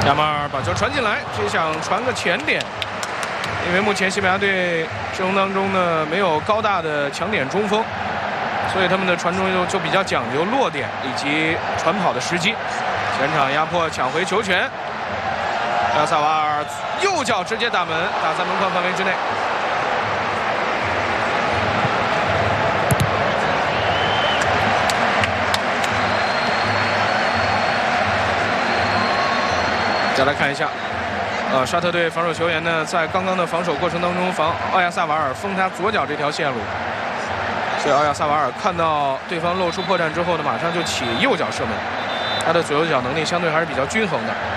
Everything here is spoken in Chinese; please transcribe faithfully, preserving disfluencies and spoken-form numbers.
亚马尔把球传进来，只想传个前点，因为目前西班牙队阵容当中呢没有高大的强点中锋，所以他们的传中就就比较讲究落点以及传跑的时机。前场压迫抢回球权，亚萨瓦尔右脚直接打门，打在门框范围之内。再来看一下，呃，沙特队防守球员呢，在刚刚的防守过程当中，防奥亚萨瓦尔封他左脚这条线路，所以奥亚萨瓦尔看到对方露出破绽之后呢，马上就起右脚射门，他的左右脚能力相对还是比较均衡的。